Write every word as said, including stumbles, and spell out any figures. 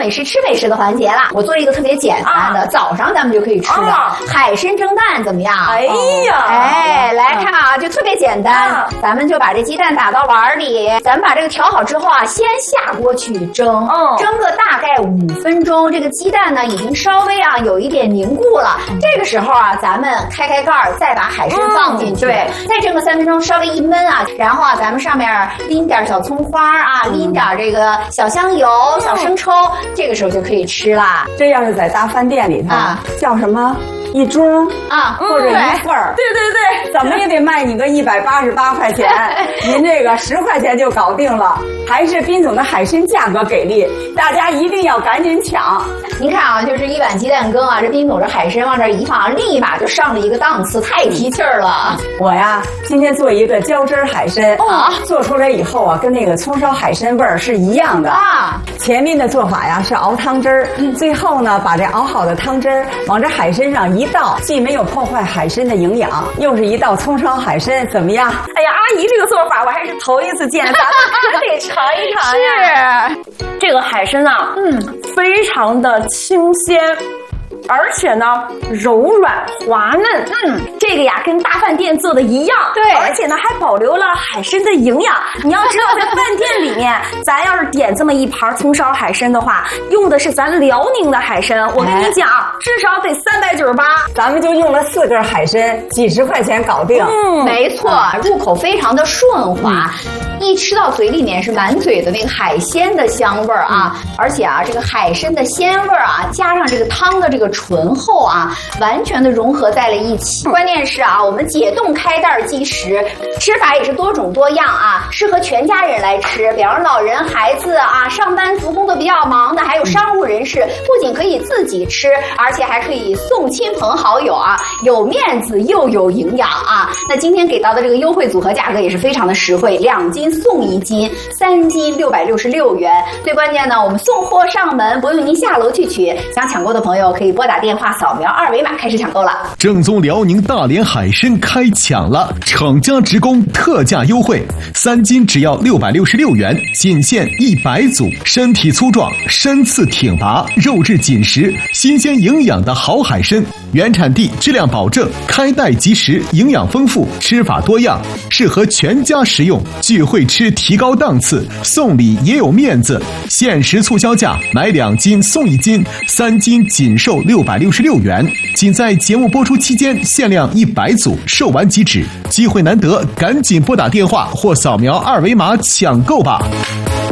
美食吃美食的环节了。我做一个特别简单的，啊、早上咱们就可以吃的、啊、海参蒸蛋，怎么样？ 哎呀， 哎，来看啊，就特别简单、啊，咱们就把这鸡蛋打到碗里，咱们把这个调好之后啊，先下锅去蒸，嗯，蒸个大概五分钟，这个鸡蛋呢已经稍微啊有一点凝固了，嗯、这个时候啊，咱们开开盖儿，再把海参放进去，嗯、对，再蒸个三分钟，稍微一焖啊，然后啊，咱们上面淋点小葱花啊，嗯、淋点这个小香油、嗯、小生抽，这个时候就可以吃啦。 这要是在大饭店里头，啊、叫什么？一盅啊， 或者一份儿， 对对对， 怎么也得卖你个一百八十八块钱，您这个十块钱就搞定了。还是彬总的海参价格给力，大家一定要赶紧抢。 您看啊，就是一碗鸡蛋羹啊，这彬总这海参往这一放，立马就上了一个档次，太提气儿了。 我呀，今天做一个浇汁海参啊，做出来以后啊，跟那个葱烧海参味儿是一样的啊。前面的做法呀是熬汤汁儿，嗯、最后呢把这熬好的汤汁儿往这海参上一倒，既没有破坏海参的营养，又是一道葱烧海参，怎么样？ 哎呀，阿姨这个做法我还是头一次见，咱们可得尝一尝呀。是，这个海参啊，嗯，非常的清鲜。而且呢，柔软滑嫩，嗯，这个呀跟大饭店做的一样， 对， 而且呢还保留了海参的营养。你要知道，在饭店里面，咱要是点这么一盘葱烧海参的话，用的是咱辽宁的海参，我跟你讲，至少得三百九十八， 咱们就用了四根海参，几十块钱搞定。 嗯，没错，入口非常的顺滑。嗯，一吃到嘴里面是满嘴的那个海鲜的香味儿啊，嗯、而且啊，这个海参的鲜味儿啊，加上这个汤的这个醇厚啊，完全的融合在了一起。关键是啊，我们解冻开袋即食，吃法也是多种多样啊，适合全家人来吃。比方老人、孩子啊，上班族工作比较忙的，还有商务人士，不仅可以自己吃，而且还可以送亲朋好友啊，有面子又有营养啊。那今天给到的这个优惠组合价格也是非常的实惠，两斤送一斤，三斤六百六十六元。最关键呢，我们送货上门，不用您下楼去取。想抢购的朋友可以拨打电话扫描二维码开始抢购了。 正宗辽宁大连海参开抢了，厂家直供特价优惠，三斤只要六百六十六元，仅限一百组。身体粗壮，身次挺拔，肉质紧实，新鲜营养的好海参，原产地质量保证，开袋即食，营养丰富，吃法多样，适合全家食用。聚会吃提高档次，送礼也有面子。限时促销价，买两斤送一斤，三斤仅售六百六十六元，仅在节目播出期间限量一百组，售完即止。机会难得，赶紧拨打电话或扫描二维码抢购吧。